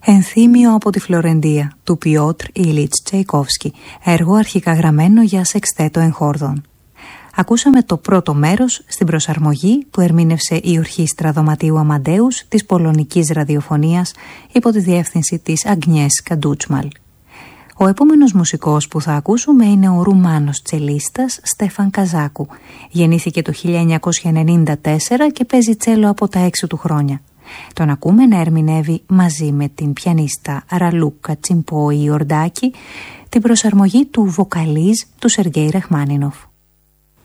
Ενθύμιο από τη Φλωρεντία του Πιότρ Ιλίτς Τσαϊκόφσκι, έργο αρχικά γραμμένο για σεξτέτο εγχόρδων. Ακούσαμε το πρώτο μέρος στην προσαρμογή που ερμήνευσε η Ορχήστρα Δωματίου Αμαντέους της Πολωνικής Ραδιοφωνίας υπό τη διεύθυνση της Αγνιέσκα Ντούτσμαλ. Ο επόμενος μουσικός που θα ακούσουμε είναι ο Ρουμάνος τσελίστας Στέφαν Καζάκου. Γεννήθηκε το 1994 και παίζει τσέλο από τα 6 του χρόνια. Τον ακούμε να ερμηνεύει μαζί με την πιανίστα Ραλούκα Τσιμπόη Ιορντάκη την προσαρμογή του Βοκαλίζ του Σεργέη Ραχμάνινοφ.